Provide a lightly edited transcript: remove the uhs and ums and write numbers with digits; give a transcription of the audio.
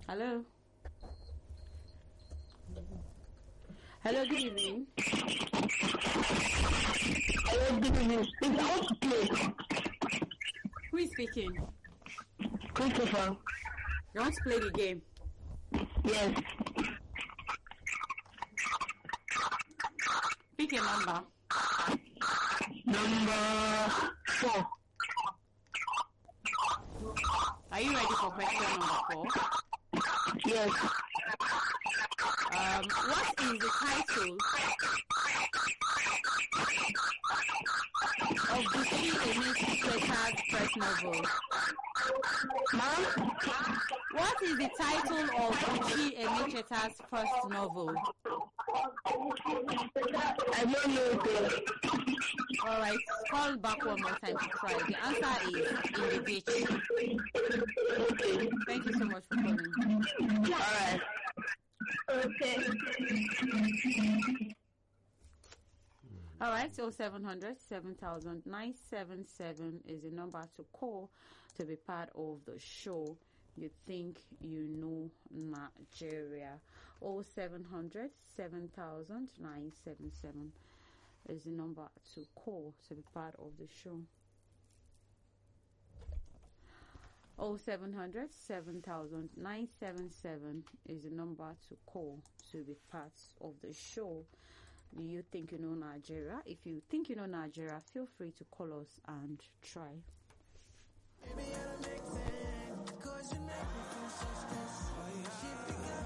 Hello. Hello, good evening. Hello, good evening. It's out to play. Who is speaking? Christopher. You want to play the game? Yes. Pick a number. Number 4. Are you ready for question number 4? Yes. What is the title of the Cheta's first novel? Ma'am? What is the title of Buchi Emecheta's first novel? I don't know. Alright, call back one more time to try. The answer is in the ditch. Okay. Thank you so much for calling. Alright. Okay. Alright, so 700 7,977 is the number to call to be part of the show. You think you know Nigeria. 0700 7,977 is the number to call to be part of the show. 0700 7,977 is the number to call to be part of the show. Do you think you know Nigeria? If you think you know Nigeria, feel free to call us and try. Baby,